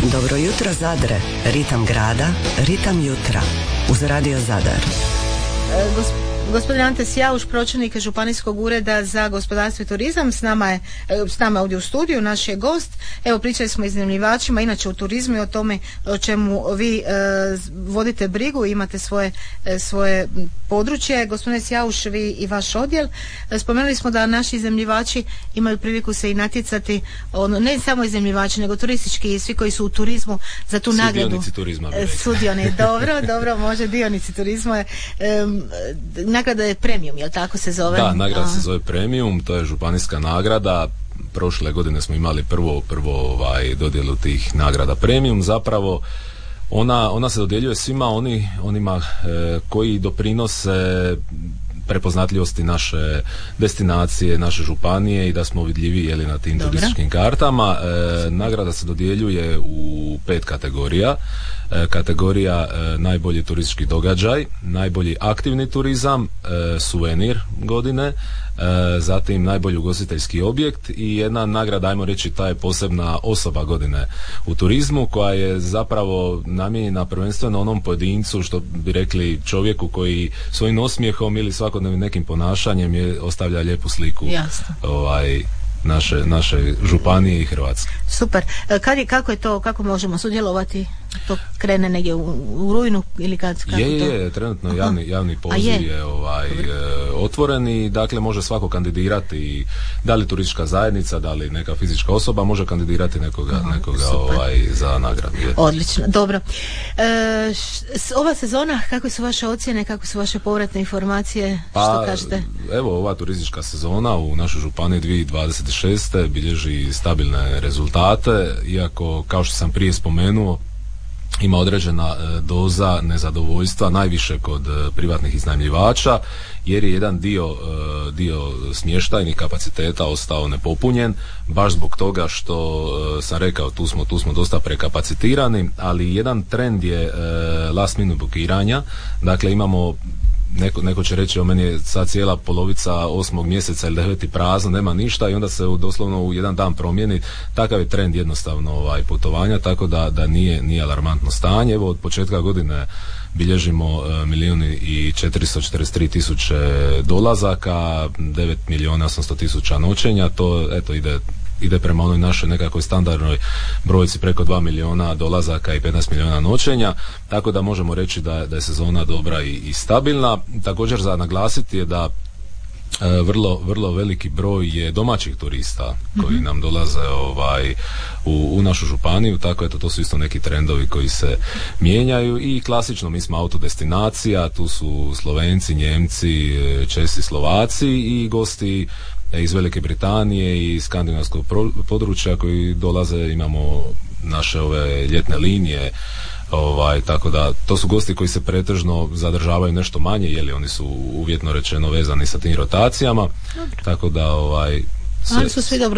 Dobro jutro Zadre, ritam grada, ritam jutra, uz Radio Zadar. Gospodin Ante Sjauš, pročelnik Županijskog ureda za gospodarstvo i turizam, s nama ovdje u studiju, naš je gost. Evo, pričali smo o iznajmljivačima, inače u turizmu i o tome o čemu vi vodite brigu, imate svoje područje. Gospodine Sjauš, vi i vaš odjel. Spomenuli smo da naši iznajmljivači imaju priliku se i natjecati, ne samo iznajmljivači, nego turistički i svi koji su u turizmu za tu nagradu. Sudionici turizma. Sudionici, dobro, može dionici turizma. Nagrada je premium, jel tako se zove? Da, nagrada se zove premium, to je županijska nagrada. Prošle godine smo imali prvo dodjelu tih nagrada premium. Zapravo ona se dodjeljuje svima onima koji doprinose prepoznatljivosti naše destinacije, naše županije i da smo vidljivi na tim turističkim kartama. Nagrada se dodjeljuje u 5 kategorija. Kategorija najbolji turistički događaj, najbolji aktivni turizam, suvenir godine, zatim najbolji ugostiteljski objekt i jedna nagrada, ajmo reći, ta je posebna osoba godine u turizmu, koja je zapravo namijenjena prvenstveno onom pojedincu, što bi rekli čovjeku koji svojim osmijehom ili svakodnevnim nekim ponašanjem ostavlja lijepu sliku naše županije i Hrvatske. Super. Kako je to, kako možemo sudjelovati? To krene negdje u rujnu ili kako je, trenutno javni poziv je otvoren i dakle može svako kandidirati, da li turistička zajednica, da li neka fizička osoba može kandidirati nekoga za nagradu. Odlično, dobro. Ova sezona, kakve su vaše ocjene, kakve su vaše povratne informacije, što kažete? Evo, ova turistička sezona u našoj županiji 2026. bilježi stabilne rezultate, iako, kao što sam prije spomenuo, ima određena doza nezadovoljstva, najviše kod privatnih iznajmljivača, jer je jedan dio smještajnih kapaciteta ostao nepopunjen, baš zbog toga što sam rekao, tu smo dosta prekapacitirani, ali jedan trend je last minute bukiranja. Dakle, imamo neko će reći, o meni je sad cijela polovica 8. mjeseca ili 9. prazno, nema ništa, i onda se doslovno u jedan dan promijeni. Takav je trend jednostavno putovanja, tako da nije alarmantno stanje. Evo, od početka godine bilježimo 1.443.000 dolazaka, 9.800.000 noćenja. To ide prema onoj našoj nekakvoj standardnoj brojci preko 2 milijuna dolazaka i 15 milijuna noćenja, tako da možemo reći da je sezona dobra i stabilna. Također za naglasiti je da vrlo veliki broj je domaćih turista koji nam dolaze u našu županiju, tako to su isto neki trendovi koji se mijenjaju. I klasično, mi smo autodestinacija, tu su Slovenci, Njemci, Česi, Slovaci i gosti iz Velike Britanije i skandinavskog područja koji dolaze. Imamo naše ove ljetne linije, tako da to su gosti koji se pretežno zadržavaju nešto manje, jer oni su uvjetno rečeno vezani sa tim rotacijama, tako da oni su svi dobro